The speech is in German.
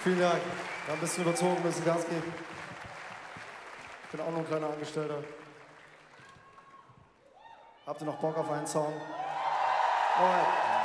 Vielen Dank. Wir haben ein bisschen überzogen, ein bisschen Gas geben. Ich bin auch noch ein kleiner Angestellter. Habt ihr noch Bock auf einen Song? Alright.